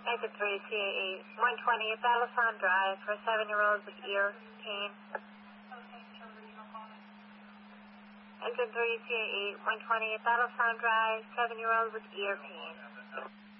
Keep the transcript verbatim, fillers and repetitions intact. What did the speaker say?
Exit three, C A eight, one twenty at Balasan Drive for a seven-year-old with ear pain. Exit three, C A eight, one twenty at Balasan Drive, seven-year-old with ear pain.